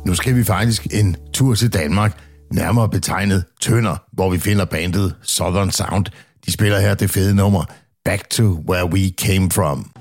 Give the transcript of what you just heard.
Nu skal vi faktisk en tur til Danmark, nærmere betegnet Tønder, hvor vi finder bandet Southern Sound. De spiller her det fede nummer Back to Where We Came From.